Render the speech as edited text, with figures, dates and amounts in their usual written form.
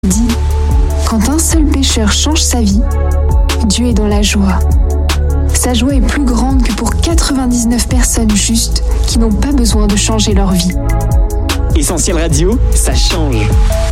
dit, quand un seul pécheur change sa vie, Dieu est dans la joie. Sa joie est plus grande que pour 99 personnes justes qui n'ont pas besoin de changer leur vie. Essentiel Radio, ça change.